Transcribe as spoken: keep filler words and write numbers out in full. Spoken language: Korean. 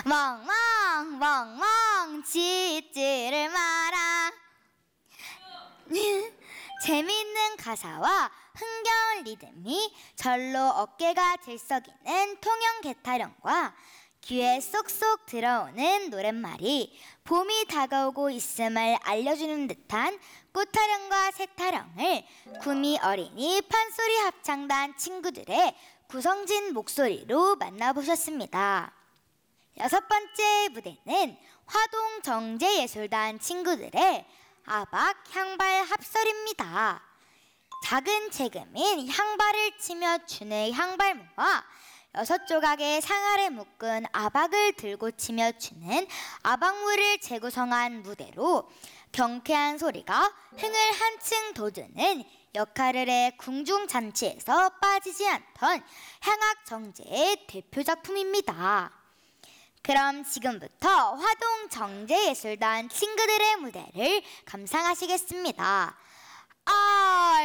멍멍 멍멍 짖지를 마라. 재미있는 가사와 흥겨운 리듬이 절로 어깨가 들썩이는 통영 개타령과 귀에 쏙쏙 들어오는 노랫말이 봄이 다가오고 있음을 알려주는 듯한 꽃타령과 새타령을 구미 어린이 판소리 합창단 친구들의 구성진 목소리로 만나보셨습니다. 여섯 번째 무대는 화동 정제예술단 친구들의 아박 향발 합설입니다. 작은 재금인 향발을 치며 추는 향발무와 여섯 조각의 상아를 묶은 아박을 들고 치며 추는 아박무를 재구성한 무대로 경쾌한 소리가 흥을 한층 돋우는 역할을 해 궁중잔치에서 빠지지 않던 향악정제의 대표작품입니다. 그럼 지금부터 화동 정제예술단 친구들의 무대를 감상하시겠습니다.